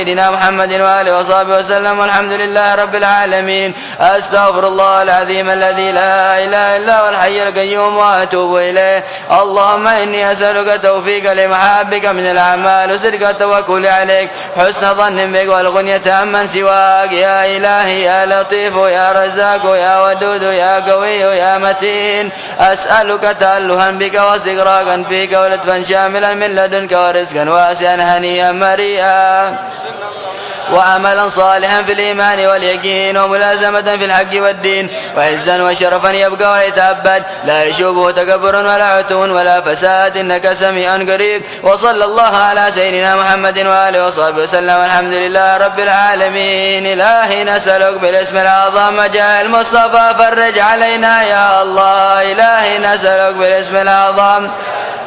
سيدنا محمد وآله وصحبه وسلم، والحمد لله رب العالمين. أستغفر الله العظيم الذي لا إله إلا هو الحي القيوم وأتوب إليه. اللهم إني أسألك توفيق لمحابك من الأعمال وصدق التوكل عليك، حسن ظن بك والغنية عمن سواك. يا إلهي يا لطيف يا رزاق يا ودود يا قوي يا متين، أسألك تألها بك واستغراقا فيك ولطفا شاملا من لدنك ورزقا واسعا هنيئا مريئا وعملا صالحا في الإيمان واليقين وملازمة في الحق والدين وعزا وشرفا يبقى ويتأبد لا يشوبه تكبر ولا عتو ولا فساد إنك سميع قريب. وصلى الله على سيدنا محمد وآله وصحبه وسلم، والحمد لله رب العالمين. إلهي نسألك بالاسم الأعظم جاه المصطفى فرج علينا يا الله. إلهي نسألك بالاسم الأعظم